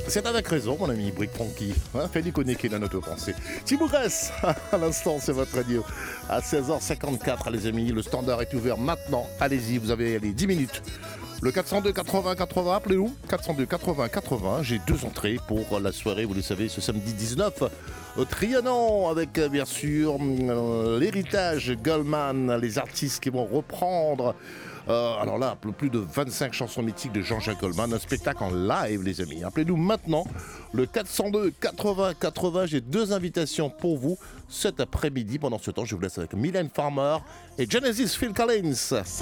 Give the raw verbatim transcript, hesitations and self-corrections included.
C'est avec raison, mon ami Brick Franky. Hein, fais déconner qui est dans notre pensée. Thibaut Grèce, à l'instant, c'est votre radio. À seize heures cinquante-quatre, les amis, le standard est ouvert maintenant. Allez-y, vous avez les dix minutes. Le quatre cent deux quatre-vingts quatre-vingts, appelez-nous. quatre cent deux quatre-vingts quatre-vingts, j'ai deux entrées pour la soirée, vous le savez, ce samedi dix-neuf. Au Trianon, avec bien sûr euh, l'héritage Goldman, les artistes qui vont reprendre. Euh, alors là, plus de vingt-cinq chansons mythiques de Jean-Jacques Goldman, un spectacle en live, les amis. Appelez-nous maintenant, le quatre cent deux quatre-vingts quatre-vingts. J'ai deux invitations pour vous cet après-midi. Pendant ce temps, je vous laisse avec Mylène Farmer et Genesis Phil Collins.